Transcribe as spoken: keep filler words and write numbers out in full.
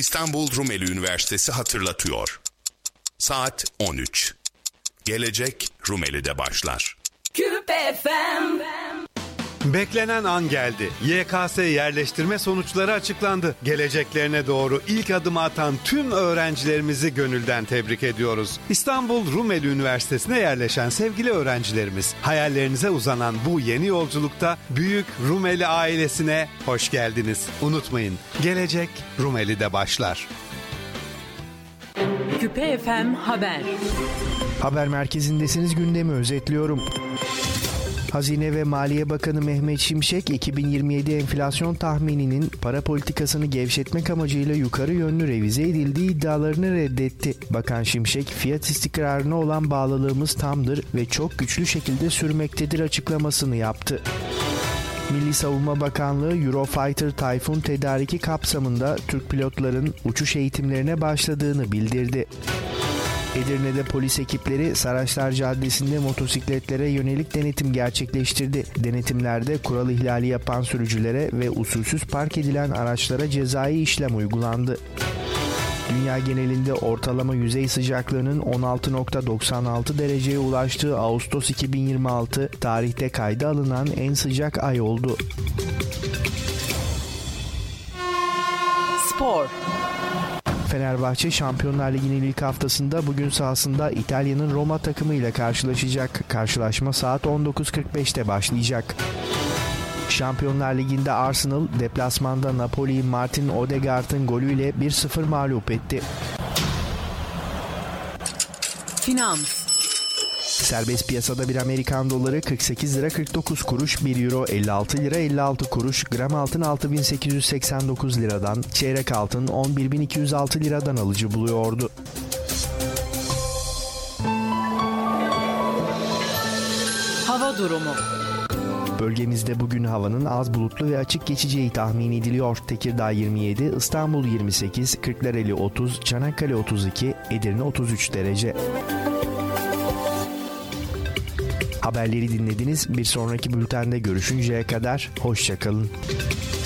İstanbul Rumeli Üniversitesi hatırlatıyor. Saat on üç. Gelecek Rumeli'de başlar. Küp F M. Beklenen an geldi. Y K S yerleştirme sonuçları açıklandı. Geleceklerine doğru ilk adımı atan tüm öğrencilerimizi gönülden tebrik ediyoruz. İstanbul Rumeli Üniversitesi'ne yerleşen sevgili öğrencilerimiz, hayallerinize uzanan bu yeni yolculukta Büyük Rumeli ailesine hoş geldiniz. Unutmayın, gelecek Rumeli'de başlar. Küpe F M Haber. Haber merkezindesiniz, gündemi özetliyorum. Hazine ve Maliye Bakanı Mehmet Şimşek, iki bin yirmi yedi enflasyon tahmininin para politikasını gevşetmek amacıyla yukarı yönlü revize edildiği iddialarını reddetti. Bakan Şimşek, fiyat istikrarına olan bağlılığımız tamdır ve çok güçlü şekilde sürmektedir açıklamasını yaptı. Milli Savunma Bakanlığı, Eurofighter Typhoon tedariki kapsamında Türk pilotların uçuş eğitimlerine başladığını bildirdi. Edirne'de polis ekipleri Saraçlar Caddesi'nde motosikletlere yönelik denetim gerçekleştirdi. Denetimlerde kural ihlali yapan sürücülere ve usulsüz park edilen araçlara cezai işlem uygulandı. Dünya genelinde ortalama yüzey sıcaklığının on altı virgül doksan altı dereceye ulaştığı Ağustos iki bin yirmi altı tarihte kayda alınan en sıcak ay oldu. Spor. Fenerbahçe Şampiyonlar Ligi'nin ilk haftasında bugün sahasında İtalya'nın Roma takımıyla karşılaşacak. Karşılaşma saat on dokuz kırk beşte başlayacak. Şampiyonlar Ligi'nde Arsenal deplasmanda Napoli'yi Martin Odegaard'ın golüyle bir sıfır mağlup etti. Finans. Serbest piyasada bir Amerikan doları kırk sekiz lira kırk dokuz kuruş, bir euro elli altı lira elli altı kuruş, gram altın altı bin sekiz yüz seksen dokuz liradan, çeyrek altın on bir bin iki yüz altı liradan alıcı buluyordu. Hava durumu. Bölgemizde bugün havanın az bulutlu ve açık geçeceği tahmin ediliyor. Tekirdağ yirmi yedi, İstanbul yirmi sekiz, Kırklareli otuz, Çanakkale otuz iki, Edirne otuz üç derece. Haberleri dinlediniz. Bir sonraki bültende görüşünceye kadar hoşça kalın.